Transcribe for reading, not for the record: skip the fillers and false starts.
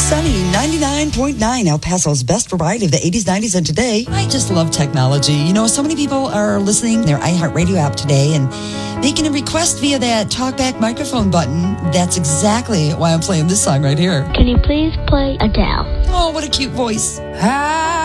Sunny 99.9, El Paso's best variety of the 80s, 90s, and today. I just love technology. You know, so many people are listening their iHeartRadio app today and making a request via that talkback microphone button. That's exactly why I'm playing this song right here. Can you please play Adele? Oh, what a cute voice.